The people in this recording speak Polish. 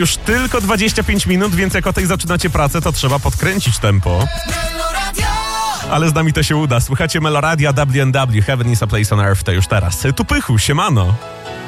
Już tylko 25 minut, więc jak o tej zaczynacie pracę, to trzeba podkręcić tempo. Ale z nami to się uda. Słuchacie Meloradia WNW, Heaven is a Place on Earth, to już teraz. Tu Pychu, siemano.